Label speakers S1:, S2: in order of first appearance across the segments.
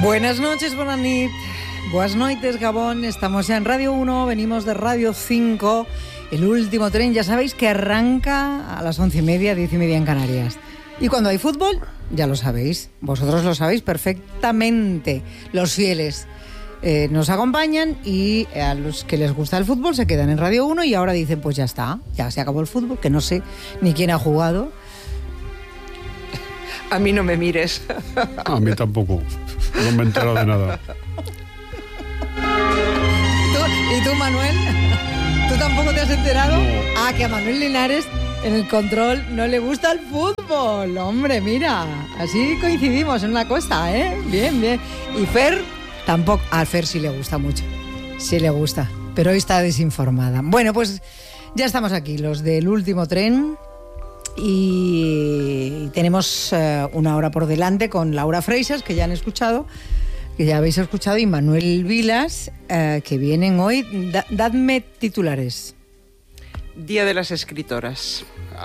S1: Buenas noches, buenas nit. Buenas noites, Gabón. Estamos ya en Radio 1, venimos de Radio 5. El último tren, ya sabéis que arranca a las 11:30, 10:30 en Canarias. Y cuando hay fútbol, ya lo sabéis. Vosotros lo sabéis perfectamente. Los fieles nos acompañan y a los que les gusta el fútbol se quedan en Radio 1 y ahora dicen, pues ya está, ya se acabó el fútbol, que no sé ni quién ha jugado.
S2: A mí no me mires.
S3: A mí tampoco. No me he enterado de nada.
S1: ¿Y tú, Manuel? ¿Tú tampoco te has enterado?
S3: No.
S1: Ah, que a Manuel Linares en el control no le gusta el fútbol. Hombre, mira, así coincidimos en una cosa, ¿eh? Bien, bien. Y Fer tampoco. A Fer sí le gusta mucho. Sí le gusta, pero hoy está desinformada. Bueno, pues ya estamos aquí, los del último tren. Y tenemos una hora por delante con Laura Freixas, que ya han escuchado, que ya habéis escuchado, y Manuel Vilas, que vienen hoy. Dadme titulares.
S2: Día de las escritoras.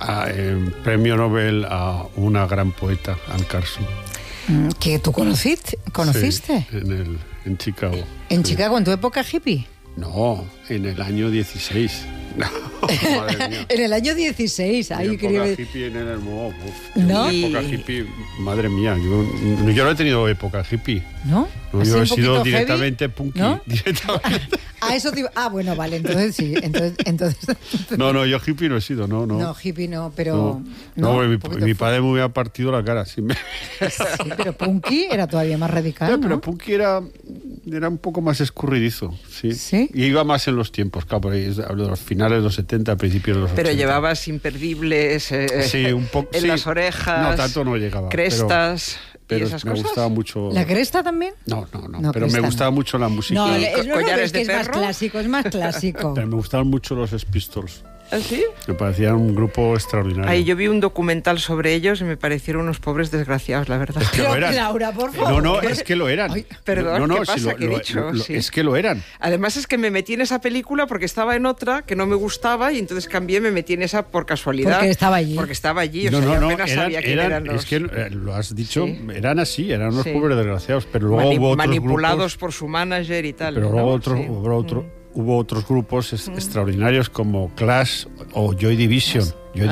S3: Premio Nobel a una gran poeta, Anne Carson.
S1: ¿Que tú conociste?
S3: Sí, en Chicago.
S1: ¿En
S3: sí.
S1: Chicago, en tu época hippie?
S3: No, en el año 16. No, madre mía.
S1: En el año 16.
S3: Mi
S1: Ahí
S3: época
S1: quería...
S3: hippie en el...
S1: ¿No?
S3: Mi época hippie, madre mía, yo no he tenido época hippie.
S1: ¿No?
S3: No,
S1: ¿Así
S3: yo
S1: un
S3: he sido
S1: poquito
S3: directamente
S1: heavy?
S3: punky.
S1: ¿No?
S3: Directamente.
S1: Eso te iba... Ah, bueno, vale, entonces sí. Entonces...
S3: No, yo hippie no he sido, no.
S1: No, hippie no, pero...
S3: No,
S1: un
S3: mi
S1: poquito
S3: padre me hubiera partido la cara. Sí,
S1: Sí, pero punky era todavía más radical, ¿no?
S3: Pero punky era un poco más escurridizo, sí.
S1: ¿Sí?
S3: Y iba más en los tiempos, claro, por ahí, hablo de los finales de los 70, principios de los 80.
S2: Pero llevabas imperdibles
S3: sí, un poco,
S2: en
S3: sí.
S2: las orejas.
S3: No, tanto no llegaba.
S2: Crestas
S3: pero
S2: y esas
S3: me
S2: cosas.
S3: gustaba mucho...
S1: ¿La cresta también?
S3: No,
S1: No,
S3: pero
S1: cresta
S3: me gustaba
S1: no.
S3: mucho la música.
S1: No,
S2: ¿Y collares
S1: es que
S2: de
S1: es más
S2: perro?
S1: clásico, es más clásico.
S3: Pero me gustaban mucho los Sex Pistols.
S2: ¿Ah, sí?
S3: Me parecían un grupo extraordinario.
S2: Ahí yo vi un documental sobre ellos y me parecieron unos pobres desgraciados, la verdad.
S3: que lo
S1: Pero,
S3: eran.
S1: Laura, por favor.
S3: No, es que lo eran.
S1: Ay,
S2: perdón, ¿qué
S3: si
S2: pasa? ¿Qué he dicho? Sí.
S3: Es que lo eran.
S2: Además es que me metí en esa película porque estaba en otra que no me gustaba y entonces cambié, me metí en esa por casualidad.
S1: Porque estaba allí.
S2: Porque estaba allí, o sea, yo apenas sabía quién eran los...
S3: Es que lo has dicho,
S2: Sí.
S3: eran así, eran unos
S2: Sí.
S3: pobres desgraciados, pero luego hubo otros
S2: manipulados
S3: grupos,
S2: por su manager y tal.
S3: pero
S2: ¿no?
S3: luego
S2: Sí.
S3: hubo otros grupos extraordinarios como Clash o Joy Division. Joy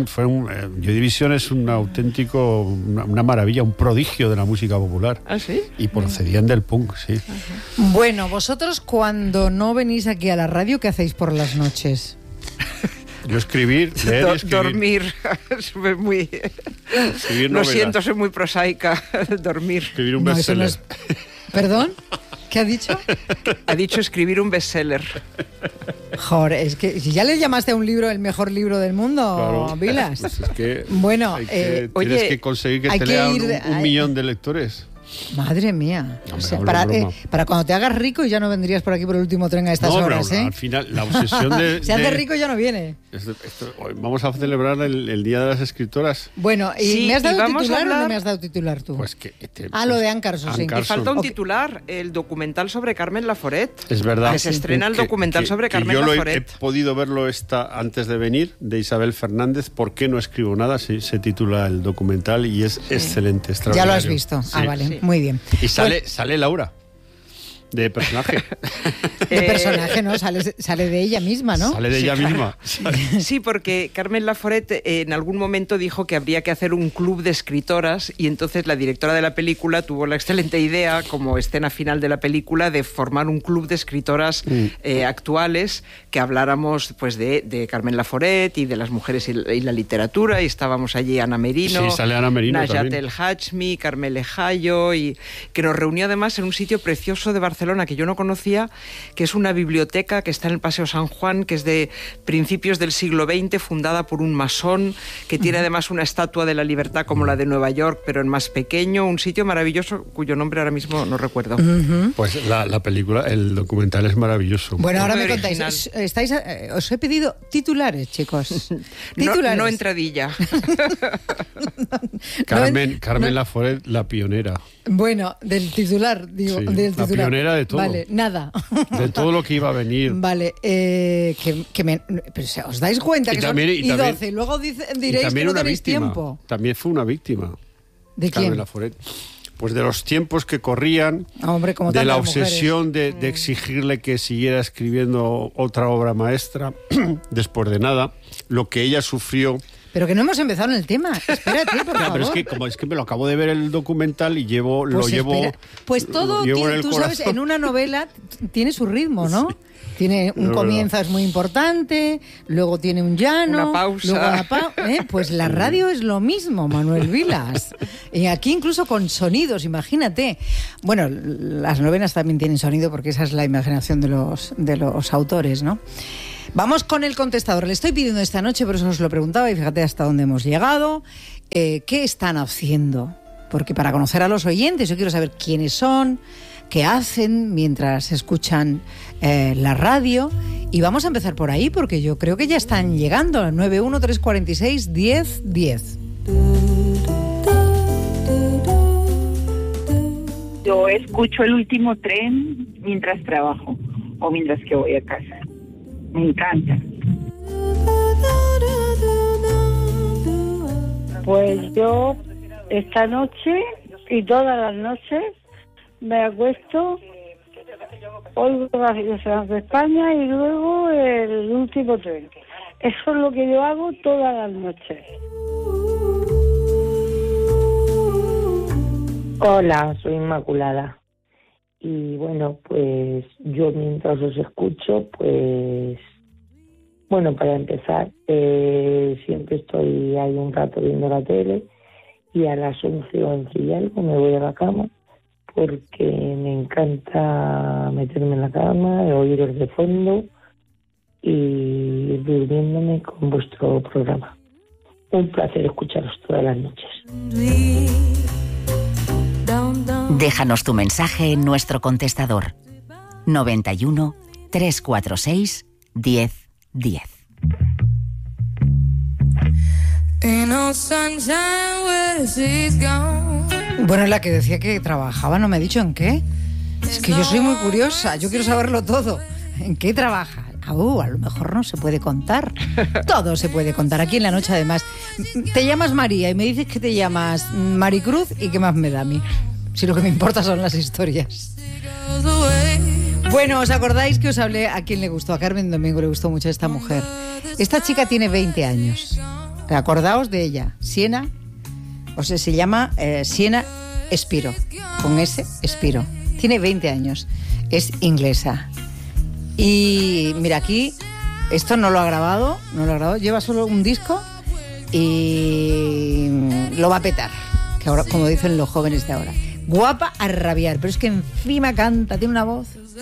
S3: Division es un auténtico, una maravilla, un prodigio de la música popular.
S2: ¿Ah, sí?
S3: Y procedían del punk, sí.
S1: Bueno, vosotros cuando no venís aquí a la radio, ¿qué hacéis por las noches?
S3: Yo escribir, leer y escribir.
S2: Dormir. Soy muy...
S3: Escribir
S2: Lo
S3: novelas.
S2: siento, soy muy prosaica. Dormir.
S3: Escribir un
S1: No, eso no
S3: bestseller.
S1: ¿Perdón? ¿Qué ha dicho?
S2: Ha dicho escribir un bestseller.
S1: Joder, es que si ya le llamaste a un libro el mejor libro del mundo,
S3: Claro.
S1: Vilas.
S3: Pues es que
S1: Bueno,
S3: tienes
S2: oye,
S3: que conseguir que
S1: hay
S3: te
S1: que
S3: lean
S1: ir
S3: un millón de lectores.
S1: Madre mía.
S3: No,
S1: O sea,
S3: hombre, broma.
S1: para cuando te hagas rico y ya no vendrías por aquí por el último tren a estas
S3: No,
S1: horas,
S3: pero
S1: ¿eh?
S3: al final la obsesión de...
S1: Se hace rico y ya no viene.
S3: Vamos a celebrar el Día de las Escritoras.
S1: Bueno, ¿y
S2: Sí,
S1: me has
S2: y
S1: dado
S2: vamos a
S1: titular o no
S2: hablar-
S1: me has dado titular tú?
S3: Pues que
S1: Lo de Anne Carson, sí.
S3: Anne
S2: Y
S3: Carson.
S2: falta un
S1: Ok.
S2: titular, el documental sobre Carmen Laforet.
S3: Es verdad.
S2: Que se estrena el documental sobre Carmen
S3: yo he
S2: Laforet.
S3: podido verlo antes de venir, de Isabel Fernández. ¿Por qué no escribo nada? Se titula el documental y es excelente,
S1: Ya
S3: extraordinario.
S1: lo has visto.
S3: Sí.
S1: Ah, vale,
S2: Sí.
S1: muy bien.
S3: Y sale Laura, de personaje.
S1: De personaje, ¿no? Sale de ella misma, ¿no?
S3: Sale de
S2: Sí,
S3: ella
S2: claro.
S3: misma.
S2: Sí, porque Carmen Laforet en algún momento dijo que habría que hacer un club de escritoras y entonces la directora de la película tuvo la excelente idea, como escena final de la película, de formar un club de escritoras actuales que habláramos pues de Carmen Laforet y de las mujeres y la literatura, y estábamos allí Ana Merino,
S3: Sí, sale Ana Merino
S2: Najat
S3: también.
S2: El Hachmi, Carmele Jayo, y que nos reunió además en un sitio precioso de Barcelona que yo no conocía, que es una biblioteca que está en el Paseo San Juan, que es de principios del siglo XX, fundada por un masón, que tiene además una estatua de la libertad como la de Nueva York, pero en más pequeño, un sitio maravilloso cuyo nombre ahora mismo no recuerdo.
S3: Pues la película, el documental es maravilloso.
S1: Bueno, ahora
S2: Muy
S1: me
S2: original.
S1: contáis. Os he pedido titulares, chicos. Titulares.
S2: No entradilla.
S3: Carmen Laforet, la pionera.
S1: Bueno, del titular, digo.
S3: Sí,
S1: del
S3: la
S1: titular.
S3: pionera de todo.
S1: Vale, nada.
S3: De todo lo que iba a venir.
S1: Vale, pero os dais cuenta
S3: Y
S1: que
S3: también-
S1: son
S3: y también-
S1: 12, y luego
S3: Y
S1: diréis que
S3: también
S1: no
S3: una
S1: tenéis
S3: víctima.
S1: tiempo.
S3: También fue una víctima.
S1: ¿De
S3: Carmen
S1: quién?
S3: Laforet. pues de los tiempos que corrían,
S1: Hombre, como
S3: de la
S1: tantas
S3: obsesión de
S1: mujeres.
S3: exigirle que siguiera escribiendo otra obra maestra, después de nada, lo que ella sufrió.
S1: Pero que no hemos empezado en el tema. Espérate, por favor.
S3: Pero es que me lo acabo de ver el documental y
S1: Pues todo, tú sabes, en una novela tiene su ritmo, ¿no? Sí. Tiene un comienzo, es muy importante, luego tiene un llano,
S2: una pausa.
S1: Luego una pues la radio es lo mismo, Manuel Vilas. Y aquí incluso con sonidos, imagínate. Bueno, las novelas también tienen sonido porque esa es la imaginación de los autores, ¿no? Vamos con el contestador. Le estoy pidiendo esta noche, por eso os lo preguntaba, y fíjate hasta dónde hemos llegado. ¿Qué están haciendo? Porque para conocer a los oyentes, yo quiero saber quiénes son, qué hacen mientras escuchan la radio. Y vamos a empezar por ahí, porque yo creo que ya están llegando. 913461010.
S4: Yo escucho El Último Tren mientras trabajo o mientras que voy a casa. Me encanta.
S5: Pues yo esta noche y todas las noches me acuesto, oigo Radio de España y luego El Último Tren. Eso es lo que yo hago todas las noches.
S6: Hola, soy Inmaculada. Y bueno, pues yo mientras os escucho, pues bueno, para empezar, siempre estoy ahí un rato viendo la tele y a las 11 o 11 y algo me voy a la cama porque me encanta meterme en la cama, oíros de fondo y ir durmiéndome con vuestro programa. Un placer escucharos todas las noches.
S7: Déjanos tu mensaje en nuestro contestador 91 346 1010.
S1: Bueno, la que decía que trabajaba no me ha dicho en qué. Es que yo soy muy curiosa, yo quiero saberlo todo. ¿En qué trabaja? A lo mejor no se puede contar. Todo se puede contar aquí en la noche, además. Te llamas María y me dices que te llamas Maricruz y qué más me da a mí. Si lo que me importa son las historias. Bueno, ¿os acordáis que os hablé a quién le gustó? A Carmen Domingo le gustó mucho esta mujer. Esta chica tiene 20 años. Acordaos de ella. Siena, o sea, se llama Siena Spiro. Con S, Spiro. Tiene 20 años. Es inglesa. Y mira, aquí, esto no lo ha grabado, lleva solo un disco y lo va a petar. Que ahora, como dicen los jóvenes de ahora. Guapa a rabiar, pero es que encima canta, tiene una voz.